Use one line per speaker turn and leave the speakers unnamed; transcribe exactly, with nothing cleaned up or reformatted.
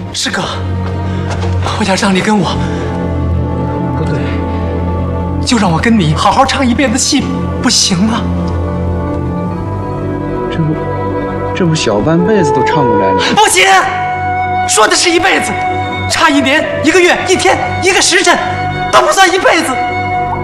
师哥，我要让你跟我，不对，就让我跟你好好唱一辈子戏，不行吗？
这不，这不小半辈子都唱不来了。
不行，说的是一辈子，差一年、一个月、一天、一个时辰，都不算一辈子。